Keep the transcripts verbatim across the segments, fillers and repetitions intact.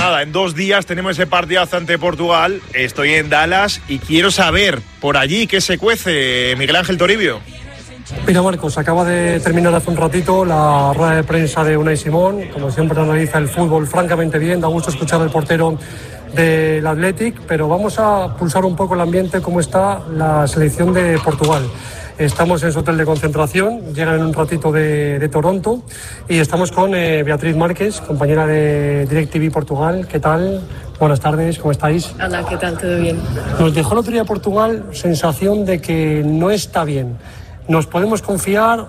nada, en dos días tenemos ese partidazo ante Portugal. Estoy en Dallas y quiero saber por allí qué se cuece, Miguel Ángel Toribio. Mira, Marcos, acaba de terminar hace un ratito la rueda de prensa de Unai Simón. Como siempre analiza el fútbol francamente bien, da gusto escuchar al portero del Athletic, pero vamos a pulsar un poco el ambiente, cómo está la selección de Portugal. Estamos en su hotel de concentración, llegan en un ratito de, de Toronto y estamos con eh, Beatriz Márquez, compañera de DirecTV Portugal. ¿Qué tal? Buenas tardes, ¿cómo estáis? Hola, ¿qué tal? ¿Todo bien? Nos dejó el otro día Portugal sensación de que no está bien. ¿Nos podemos confiar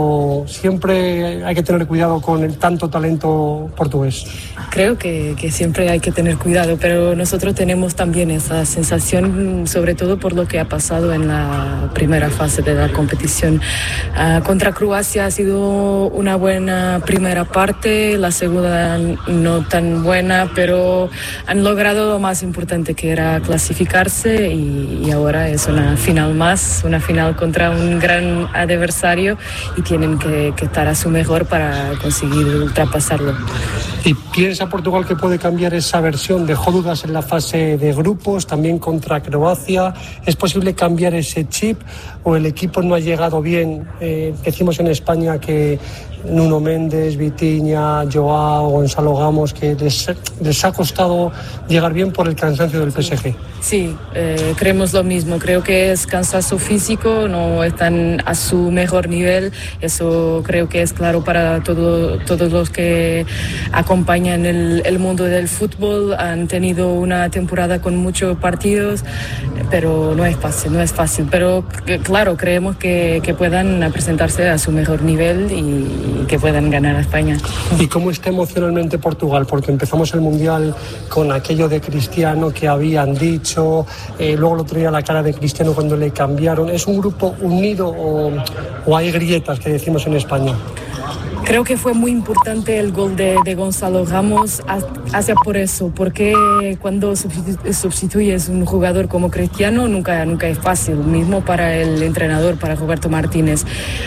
o siempre hay que tener cuidado con el tanto talento portugués? Creo que, que siempre hay que tener cuidado, pero nosotros tenemos también esa sensación, sobre todo por lo que ha pasado en la primera fase de la competición. Uh, contra Croacia ha sido una buena primera parte, la segunda no tan buena, pero han logrado lo más importante, que era clasificarse, y, y ahora es una final más, una final contra un gran adversario, y tienen que, que estar a su mejor para conseguir ultrapasarlo. ¿Y piensa Portugal que puede cambiar esa versión? Dejó dudas en la fase de grupos, también contra Croacia. ¿Es posible cambiar ese chip o el equipo no ha llegado bien? Eh, decimos en España que Nuno Méndez, Vitinha, Joao, Gonzalo Ramos, que les, les ha costado llegar bien por el cansancio del P S G. Sí, eh, creemos lo mismo. Creo que es cansancio físico, no están a su mejor nivel. Eso creo que es claro para todo, todos los que acompañan el, el mundo del fútbol. Han tenido una temporada con muchos partidos, pero no es fácil, no es fácil. Pero claro, creemos que, que puedan presentarse a su mejor nivel y que puedan ganar a España. ¿Y cómo está emocionalmente Portugal? Porque empezamos el Mundial con aquello de Cristiano que habían dicho, eh, luego el otro día la cara de Cristiano cuando le cambiaron. ¿Es un grupo unido o, o hay grietas, que decimos en España? Creo que fue muy importante el gol de, de Gonzalo Ramos hacia por eso, porque cuando sustituyes un jugador como Cristiano nunca, nunca es fácil, mismo para el entrenador, para Roberto Martínez.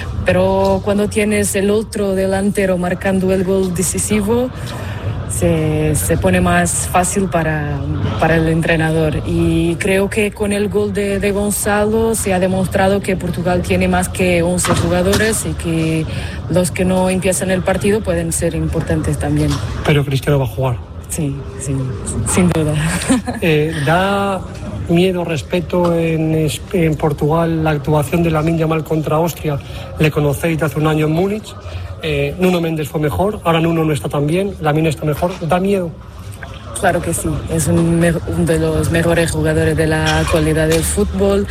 Pero cuando tienes el otro delantero marcando el gol decisivo, Se, se pone más fácil para, para el entrenador, y creo que con el gol de, de Gonzalo se ha demostrado que Portugal tiene más que once jugadores y que los que no empiezan el partido pueden ser importantes también. Pero Cristiano va a jugar. Sí, sí, sin duda. Eh, ¿Da miedo, respeto en, en Portugal la actuación de Lamine Yamal contra Austria? Le conocéis de hace un año en Múnich. Eh, Nuno Méndez fue mejor, ahora Nuno no está tan bien, Lamine está mejor. ¿Da miedo? Claro que sí, es un me- uno de los mejores jugadores de la actualidad del fútbol.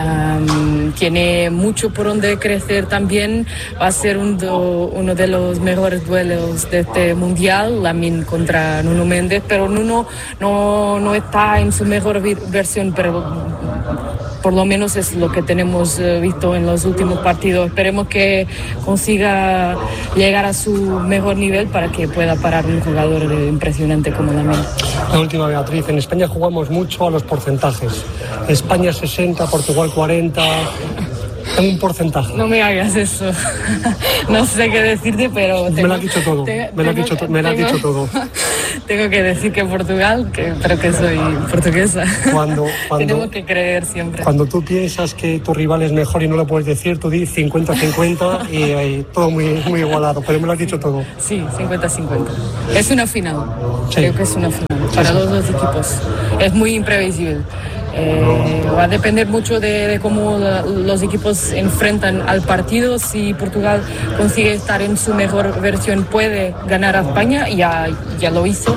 Um, tiene mucho por donde crecer también. Va a ser un do, uno de los mejores duelos de este mundial, Lamine contra Nuno Méndez, pero Nuno no, no está en su mejor vi- versión, pero por lo menos es lo que tenemos eh, visto en los últimos partidos. Esperemos que consiga llegar a su mejor nivel para que pueda parar un jugador eh, impresionante como Lamine. La última, Beatriz, en España jugamos mucho a los porcentajes. España sesenta, Portugal cuarenta. Tengo un porcentaje. No me hagas eso. No sé qué decirte, pero... Tengo, me lo has dicho todo. Te, me lo has dicho, to- me lo has dicho todo. Tengo que decir que Portugal, que, pero que soy portuguesa. Cuando, cuando, Tenemos que creer siempre. Cuando tú piensas que tu rival es mejor y no lo puedes decir, tú dices cincuenta cincuenta y, y todo muy, muy igualado. Pero me lo has dicho todo. Sí, cincuenta cincuenta. Es una final. Sí. Creo que es una final para sí, sí. los dos equipos. Es muy imprevisible. Eh, va a depender mucho de, de cómo la, los equipos enfrentan al partido. Si Portugal consigue estar en su mejor versión, puede ganar a España, ya, ya lo hizo,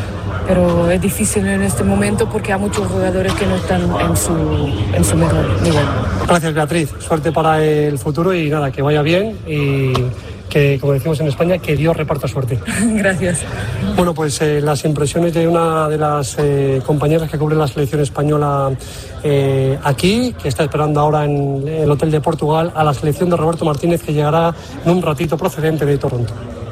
pero es difícil en este momento porque hay muchos jugadores que no están en su, en su mejor nivel. Gracias, Beatriz, suerte para el futuro y nada, que vaya bien y que, como decimos en España, que Dios reparta suerte. Gracias. Bueno, pues eh, las impresiones de una de las eh, compañeras que cubre la selección española eh, aquí, que está esperando ahora en el Hotel de Portugal a la selección de Roberto Martínez, que llegará en un ratito procedente de Toronto.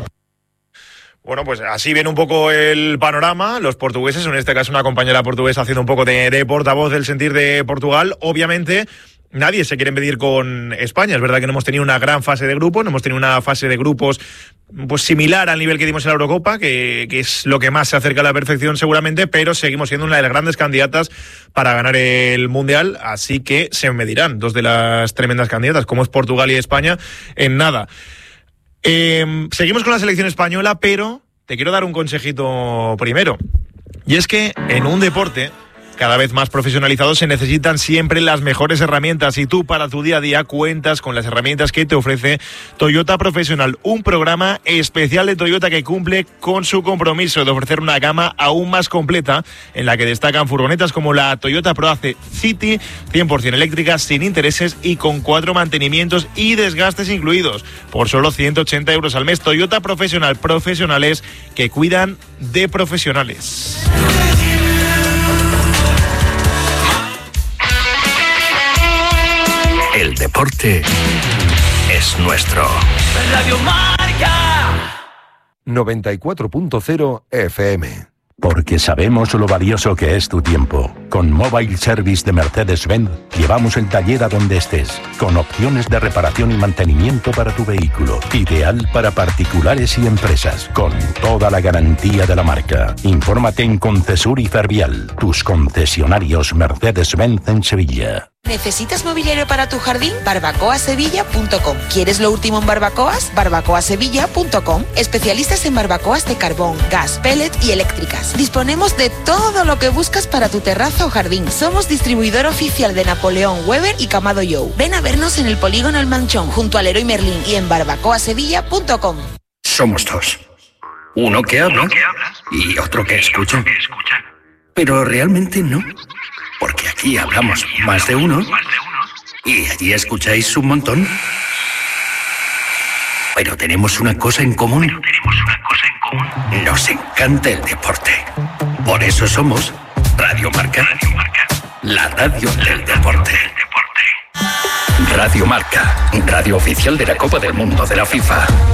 Bueno, pues así viene un poco el panorama. Los portugueses, en este caso una compañera portuguesa haciendo un poco de, de portavoz del sentir de Portugal. Obviamente nadie se quiere medir con España. Es verdad que no hemos tenido una gran fase de grupos, no hemos tenido una fase de grupos pues similar al nivel que dimos en la Eurocopa, que, que es lo que más se acerca a la perfección seguramente, pero seguimos siendo una de las grandes candidatas para ganar el Mundial, así que se medirán dos de las tremendas candidatas, como es Portugal y España, en nada. Eh, seguimos con la selección española, pero te quiero dar un consejito primero, y es que en un deporte cada vez más profesionalizados se necesitan siempre las mejores herramientas, y tú para tu día a día cuentas con las herramientas que te ofrece Toyota Professional, un programa especial de Toyota que cumple con su compromiso de ofrecer una gama aún más completa, en la que destacan furgonetas como la Toyota ProAce City, cien por ciento eléctricas, sin intereses y con cuatro mantenimientos y desgastes incluidos, por solo ciento ochenta euros al mes. Toyota Professional, profesionales que cuidan de profesionales. El deporte es nuestro. Radio Marca noventa y cuatro punto cero F M. Porque sabemos lo valioso que es tu tiempo. Con Mobile Service de Mercedes-Benz llevamos el taller a donde estés, con opciones de reparación y mantenimiento para tu vehículo. Ideal para particulares y empresas, con toda la garantía de la marca. Infórmate en Concesur y Fervial, tus concesionarios Mercedes-Benz en Sevilla. ¿Necesitas mobiliario para tu jardín? barbacoa sevilla punto com. ¿Quieres lo último en barbacoas? barbacoa sevilla punto com. Especialistas en barbacoas de carbón, gas, pellet y eléctricas. Disponemos de todo lo que buscas para tu terraza o jardín. Somos distribuidor oficial de Napoleón, Weber y Camado Joe. Ven a vernos en el polígono El Manchón, junto al Leroy Merlin, y en barbacoa sevilla punto com. Somos dos. Uno que habla y otro que escucha. Pero realmente no. Porque aquí hablamos más de uno y allí escucháis un montón. Pero tenemos una cosa en común. Nos encanta el deporte. Por eso somos Radio Marca, la radio del deporte. Radio Marca, radio oficial de la Copa del Mundo de la FIFA.